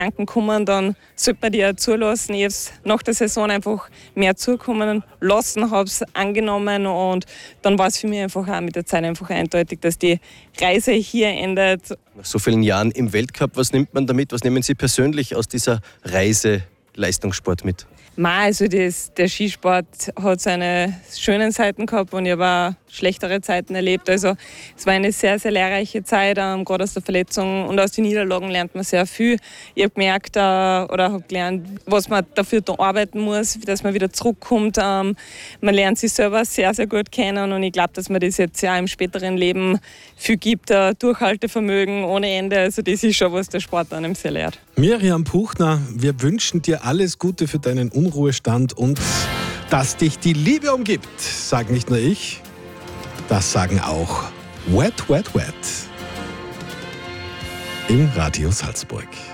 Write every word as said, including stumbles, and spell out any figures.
Gedanken kommen, dann sollte man die ja zulassen. Ich habe es nach der Saison einfach mehr zukommen lassen, habe es angenommen und dann war es für mich einfach auch mit der Zeit einfach eindeutig, dass die Reise hier endet. Nach so vielen Jahren im Weltcup, was nimmt man damit? Was nehmen Sie persönlich aus dieser Reise Leistungssport mit? Ma, also das, der Skisport hat seine schönen Seiten gehabt und ich habe auch schlechtere Zeiten erlebt. Also es war eine sehr, sehr lehrreiche Zeit, ähm, gerade aus der Verletzung und aus den Niederlagen lernt man sehr viel. Ich habe gemerkt äh, oder habe gelernt, was man dafür da arbeiten muss, dass man wieder zurückkommt. Ähm, man lernt sich selber sehr, sehr gut kennen und ich glaube, dass man das jetzt ja im späteren Leben viel gibt, äh, Durchhaltevermögen ohne Ende. Also das ist schon, was der Sport einem sehr lehrt. Miriam Puchner, wir wünschen dir alles Gute für deinen Unruhestand und dass dich die Liebe umgibt. Sag nicht nur ich, das sagen auch Wet, Wet, Wet im Radio Salzburg.